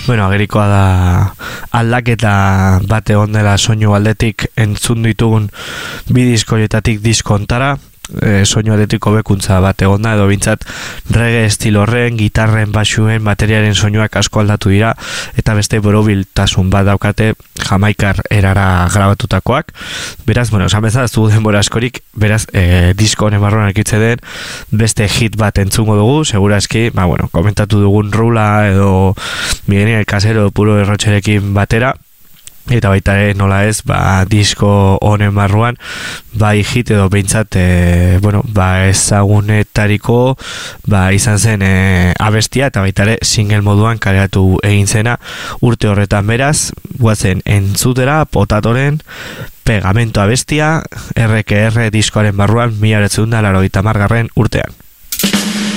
Bueno, agerikoa da aldaketa bate ondela soinu aldetik entzun ditugun bi diskoietatik diskontara, soinu aldetik hobekuntza bat egon da, edo bintzat reggae estilo horren, gitarren, basuen, bateriaren soinuak asko aldatu dira, eta beste borobiltasun bat daukate jamaikar erara grabatutakoak. Beraz, bueno, esan bezala ez dugu denbora askorik, beraz, disko honen barruan ekitze den, beste hit bat entzungo dugu, segura eski, bueno, komentatu dugun Rula edo Miguel el Casero puro errotxerekin batera, eta baita nola ez, disko honen barruan, bai hit edo behintzat, ezagunetariko, izan zen abestia, eta baita ere single moduan kaleratu egin zena urte horretan. Beraz, guazen entzutera Potatoren Pegamento abestia, RQR diskoaren barruan 1980 urtean.